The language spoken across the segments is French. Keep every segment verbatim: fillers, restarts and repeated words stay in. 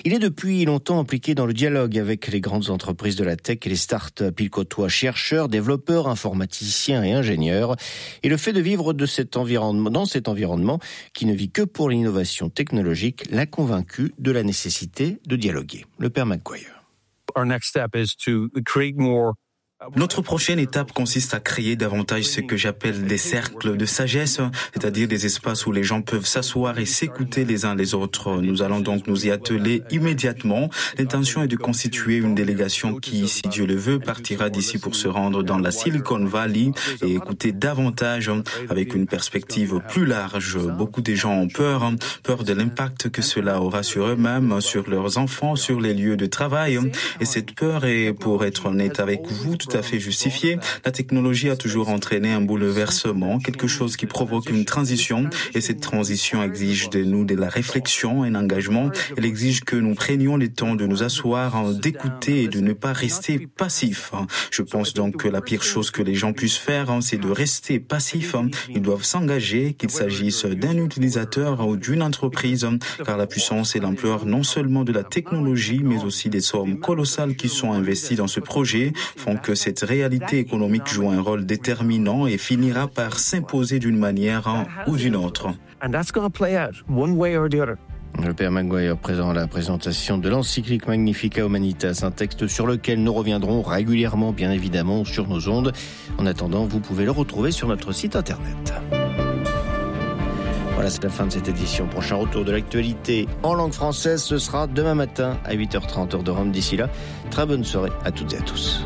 Il est depuis longtemps impliqué dans le dialogue avec les grandes entreprises de la tech et les start-up. Il côtoie chercheurs, développeurs, informaticiens et ingénieurs. Et le fait de vivre de cet environnement, dans cet environnement qui ne vit que pour l'innovation technologique l'a convaincu de la nécessité de dialoguer. Le père Maguire. Our next step is to create more. Notre prochaine étape consiste à créer davantage ce que j'appelle des cercles de sagesse, c'est-à-dire des espaces où les gens peuvent s'asseoir et s'écouter les uns les autres. Nous allons donc nous y atteler immédiatement. L'intention est de constituer une délégation qui, si Dieu le veut, partira d'ici pour se rendre dans la Silicon Valley et écouter davantage avec une perspective plus large. Beaucoup de gens ont peur, peur de l'impact que cela aura sur eux-mêmes, sur leurs enfants, sur les lieux de travail. Et cette peur est, pour être honnête avec vous, tout à fait justifié. La technologie a toujours entraîné un bouleversement, quelque chose qui provoque une transition, et cette transition exige de nous de la réflexion, un engagement. Elle exige que nous prenions le temps de nous asseoir, d'écouter et de ne pas rester passifs. Je pense donc que la pire chose que les gens puissent faire, c'est de rester passifs. Ils doivent s'engager, qu'il s'agisse d'un utilisateur ou d'une entreprise, car la puissance et l'ampleur non seulement de la technologie, mais aussi des sommes colossales qui sont investies dans ce projet, font que cette réalité économique joue un rôle déterminant et finira par s'imposer d'une manière ou d'une autre. Le père Maguire présent à la présentation de l'encyclique Magnificat Humanitas, un texte sur lequel nous reviendrons régulièrement, bien évidemment, sur nos ondes. En attendant, vous pouvez le retrouver sur notre site internet. Voilà, c'est la fin de cette édition. Prochain retour de l'actualité en langue française, ce sera demain matin à huit heures trente heure de Rome. D'ici là, très bonne soirée à toutes et à tous.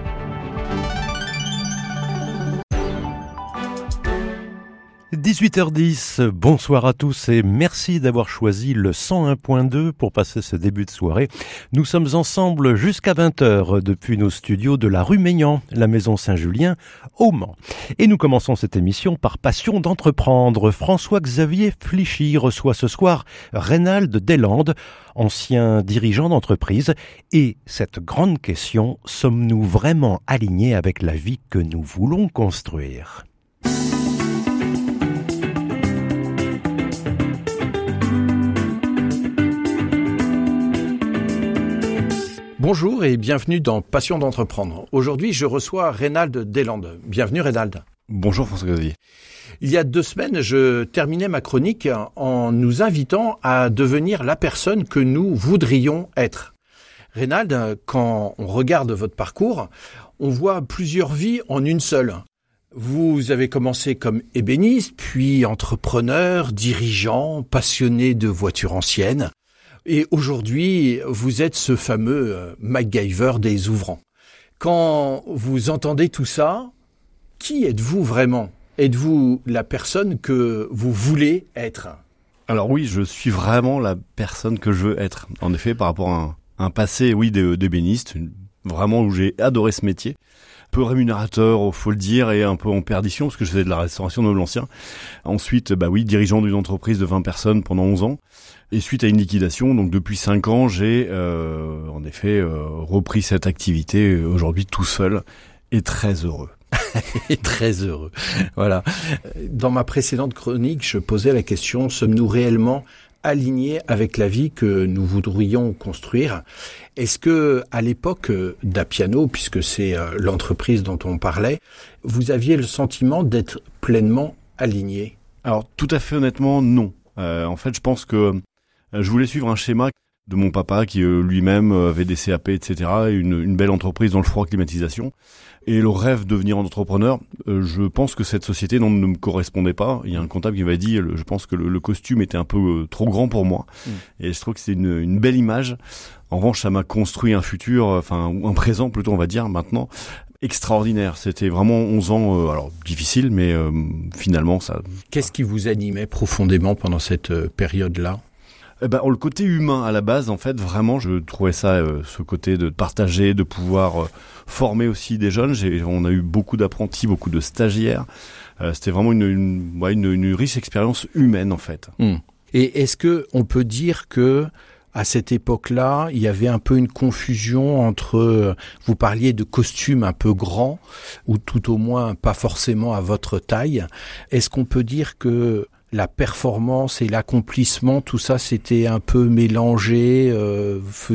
dix-huit heures dix, bonsoir à tous et merci d'avoir choisi le cent un point deux pour passer ce début de soirée. Nous sommes ensemble jusqu'à vingt heures depuis nos studios de la rue Maignan, la maison Saint-Julien, au Mans. Et nous commençons cette émission par Passion d'entreprendre. François-Xavier Flichy reçoit ce soir Reynald Deslandes, ancien dirigeant d'entreprise. Et cette grande question, sommes-nous vraiment alignés avec la vie que nous voulons construire ? Bonjour et bienvenue dans Passion d'entreprendre. Aujourd'hui, je reçois Reynald Deslandes. Bienvenue Reynald. Bonjour François-Xavier. Il y a deux semaines, je terminais ma chronique en nous invitant à devenir la personne que nous voudrions être. Reynald, quand on regarde votre parcours, on voit plusieurs vies en une seule. Vous avez commencé comme ébéniste, puis entrepreneur, dirigeant, passionné de voitures anciennes. Et aujourd'hui, vous êtes ce fameux MacGyver des ouvrants. Quand vous entendez tout ça, qui êtes-vous vraiment ? Êtes-vous la personne que vous voulez être ? Alors oui, je suis vraiment la personne que je veux être. En effet, par rapport à un, un passé, oui, d'ébéniste, vraiment où j'ai adoré ce métier. Peu rémunérateur, faut le dire, et un peu en perdition, parce que je faisais de la restauration de l'ancien. Ensuite, bah oui, dirigeant d'une entreprise de vingt personnes pendant onze ans. Et suite à une liquidation, donc depuis cinq ans, j'ai euh, en effet euh, repris cette activité aujourd'hui tout seul et très heureux. Et très heureux. Voilà. Dans ma précédente chronique, je posais la question, sommes-nous réellement alignés avec la vie que nous voudrions construire ? Est-ce que, à l'époque d'Appiano, puisque c'est euh, l'entreprise dont on parlait, vous aviez le sentiment d'être pleinement aligné ? Alors, tout à fait honnêtement, non. Euh, en fait, je pense que je voulais suivre un schéma de mon papa qui euh, lui-même avait des C A P, et cetera, et une, une belle entreprise dans le froid climatisation. Et le rêve de devenir entrepreneur, euh, je pense que cette société non, ne me correspondait pas. Il y a un comptable qui m'a dit, je pense que le, le costume était un peu euh, trop grand pour moi. Mmh. Et je trouve que c'est une, une belle image. En revanche, ça m'a construit un futur, enfin un présent plutôt, on va dire, maintenant, extraordinaire. C'était vraiment onze ans, euh, alors difficile, mais euh, finalement ça... Qu'est-ce qui vous animait profondément pendant cette euh, période-là ? Eh ben, le côté humain à la base, en fait, vraiment, je trouvais ça, euh, ce côté de partager, de pouvoir euh, former aussi des jeunes. J'ai, on a eu beaucoup d'apprentis, beaucoup de stagiaires. Euh, c'était vraiment une, une, ouais, une, une riche expérience humaine, en fait. Mmh. Et est-ce que on peut dire que à cette époque-là, il y avait un peu une confusion entre, vous parliez de costumes un peu grands, ou tout au moins pas forcément à votre taille. Est-ce qu'on peut dire que la performance et l'accomplissement, tout ça, c'était un peu mélangé. Euh,